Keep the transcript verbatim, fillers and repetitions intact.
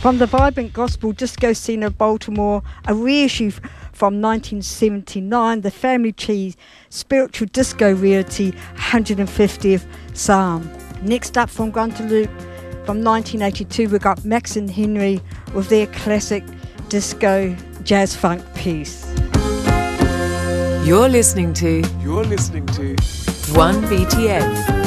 From the vibrant gospel disco scene of Baltimore, a reissue from nineteen seventy-nine, the Family Tree Spiritual Disco Rarity one hundred fiftieth Psalm. Next up from Guadalupe from nineteen eighty-two, we got Max and Henry with their classic disco jazz funk piece. You're listening to You're listening to one B T F.